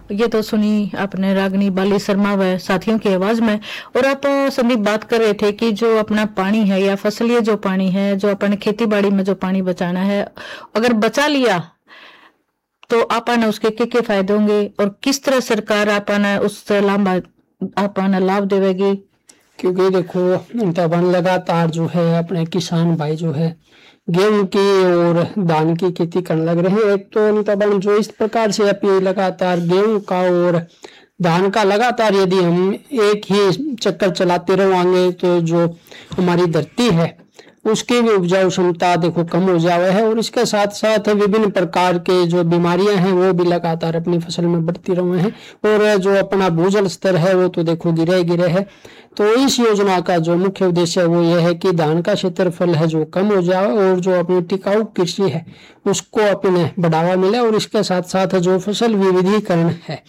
ये तो सुनी आपने रागनी बाली शर्मा व साथियों की आवाज में। और आप संदीप बात कर रहे थे कि जो अपना पानी है या फसलीय जो पानी है, जो अपन खेती बाड़ी में जो पानी बचाना है, अगर बचा लिया तो आपने उसके क्या फायदे होंगे और किस तरह सरकार आपने उससे लाभ आपने लाभ देवेगी? क्योंकि देखो तबन लगातार जो है अपने किसान भाई जो है गेहूं की और धान की खेती करने लग रहे हैं। एक तो तबन जो इस प्रकार से अपनी लगातार गेहूं का और धान का लगातार यदि हम एक ही चक्कर चलाते रहेंगे तो जो हमारी धरती है उसकी भी उपजाऊ क्षमता देखो कम हो जावे है, और इसके साथ साथ विभिन्न प्रकार के जो बीमारियां हैं वो भी लगातार अपनी फसल में बढ़ती रहे हैं, और जो अपना भूजल स्तर है वो तो देखो गिरे है। तो इस योजना का जो मुख्य उद्देश्य है वो ये है कि धान का क्षेत्रफल है जो कम हो जाए और जो अपनी टिकाऊ कृषि है उसको अपने बढ़ावा मिले, और इसके साथ साथ जो फसल विविधीकरण है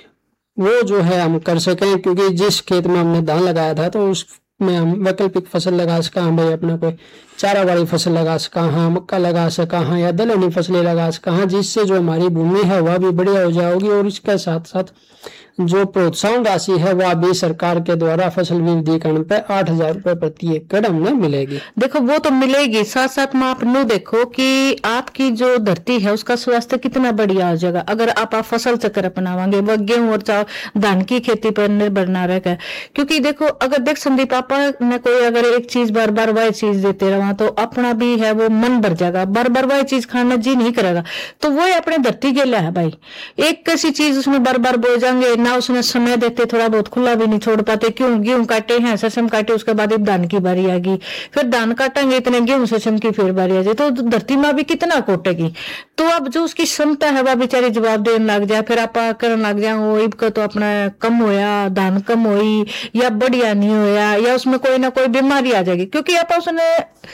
वो जो है हम कर सकें। क्योंकि जिस खेत में हमने धान लगाया था तो उस में हम वैकल्पिक फसल लगा सका, हम भाई अपना कोई चारा वाली फसल लगा सका, हाँ मक्का लगा सका, हाँ या दलहनी फसलें लगा सका, हाँ जिससे जो हमारी भूमि है वह भी बढ़िया हो जाएगी, और इसके साथ साथ जो प्रोत्साहन राशि है वह भी सरकार के द्वारा फसल विविधीकरण पे 8,000 रुपए प्रति एकड़ हमें मिलेगी। देखो वो तो मिलेगी, साथ साथ में आप नो देखो कि आपकी जो धरती है उसका स्वास्थ्य कितना बढ़िया हो जाएगा अगर आप फसल चक्र अपनावांगे, वह गेहूं और धान की खेती पर निर्भर ना रहकर। क्योंकि देखो अगर देख संदीप आप ने कोई अगर एक चीज बार बार वह चीज देते रहा तो अपना भी है वो मन भर जाएगा, बार बार वह चीज खाना जी नहीं करेगा। तो वो अपने धरती के लिए है भाई, एक कैसी चीज उसमें बार बार बोल जाएंगे ना, उसमें समय देते, थोड़ा बहुत खुला भी नहीं छोड़ पाते। क्यों? गेहूं काटे हैं, ससम काटे, उसके बाद धान की बारी आ गई, फिर धान काटेंगे इतने गेहूं ससम की फिर बारी आ जाए, तो धरती माँ भी कितना कोटेगी। तो अब जो उसकी क्षमता है वह बेचारी जवाब देने लग जाए, फिर आप करने लग जाए वो इब का तो अपना कम होया, धान कम हुई या बढ़िया नहीं होया, या उसमें कोई ना कोई बीमारी आ जाएगी क्योंकि आप उसने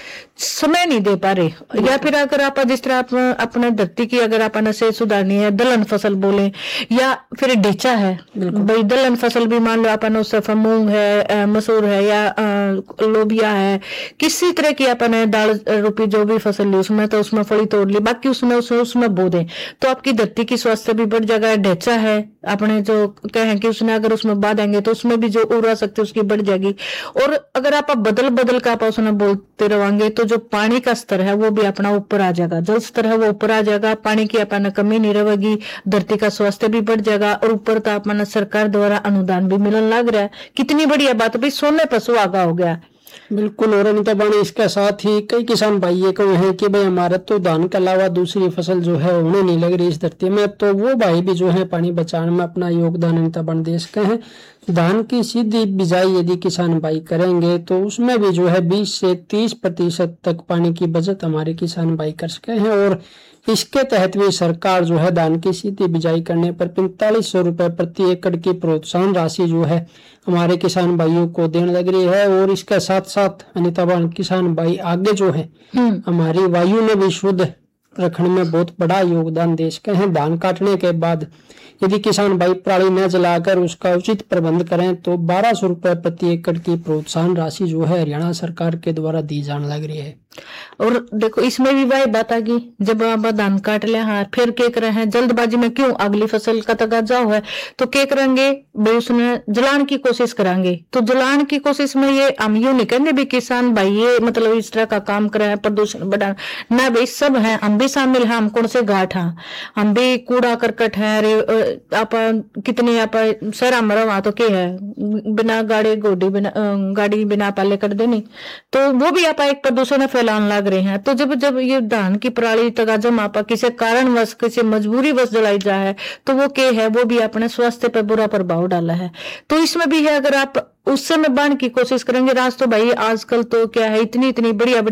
समय नहीं दे पा रहे। या फिर अगर आप जिस तरह आप अपने धरती की अगर आपने से सुधारनी है, दलहन फसल बोले या फिर ढीचा है भाई, दलहन फसल भी मान लो अपन उससे मूंग है, मसूर है या लोबिया है, किसी तरह की अपने दाल रूपी जो भी फसल ली उसमें तो उसमें फली तोड़ ली, बाकी उसमें बो दें तो आपकी धरती की स्वास्थ्य भी बढ़ जाएगा। ढेचा है अपने जो कहें कि उसने अगर उसमें बा देंगे तो उसमें भी जो उर्वरा शक्ति उसकी बढ़ जाएगी। और अगर आप बदल का आप उसने बोलते रहेंगे तो जो पानी का स्तर है वो भी अपना ऊपर आ जाएगा, जल स्तर है वो ऊपर आ जाएगा, पानी की अपना कमी नहीं रहेगी, धरती का स्वास्थ्य भी बढ़ जाएगा, और ऊपर तो अपना सरकार द्वारा अनुदान भी मिलने लग रहा है। कितनी बढ़िया बात भाई, सोने पर सुहागा हो गया। बिल्कुल। और अनिता बाणी इसके साथ ही कई किसान भाई ये कहे हैं कि भाई हमारा तो धान के अलावा दूसरी फसल जो है होने नहीं लग रही इस धरती में, तो वो भाई भी जो है पानी बचाने में अपना योगदान अनिता बाणी दे सके हैं। धान की सीधी बिजाई यदि किसान भाई करेंगे तो उसमें भी जो है 20 से 30% तक पानी की बचत हमारे किसान भाई कर सके हैं, और इसके तहत भी सरकार जो है धान की सीधी बिजाई करने पर 4500 रुपए प्रति एकड़ की प्रोत्साहन राशि जो है हमारे किसान भाइयों को देने लग रही है। और इसके साथ साथ अनिता बाण किसान भाई आगे जो है हमारी वायु में भी शुद्ध रखने में बहुत बड़ा योगदान दे सके हैं। धान काटने के बाद यदि किसान भाई पराली न जलाकर उसका उचित प्रबंध करें तो 1200 रुपए प्रति एकड़ की प्रोत्साहन राशि जो है हरियाणा सरकार के द्वारा दी जाने लग रही है। और देखो इसमें भी वही बात आ गई, जब आप धान काट ले हाँ फिर क्या कर रहे हैं जल्दबाजी में, क्यों अगली फसल का तकाजा है तो क्या करेंगे भाई उसने जलाने की कोशिश करेंगे। तो जलाने की कोशिश में ये हम यूं नहीं कहते भी किसान भाई ये मतलब इस तरह का काम कर रहे हैं प्रदूषण बढ़ा ना भाई, सब है हम भी शामिल हैं, हम कौन से घाट हैं, हम भी कूड़ा करकट है। आप कितने आप शहरा मरवा तो क्या है बिना गाड़ी गोडी बिना गाड़ी बिना पाले कर देनी, तो वो भी आप एक प्रदूषण फैलाने लग रहे हैं। तो जब ये धान की पराली तगाजम आप किसी कारणवश किसी मजबूरी वश जलाई जाए तो वो क्या है वो भी अपने स्वास्थ्य पर बुरा प्रभाव डाला है। तो इसमें भी है अगर आप उस समय बांध की कोशिश करेंगे राज तो भाई आजकल तो क्या है इतनी बढ़िया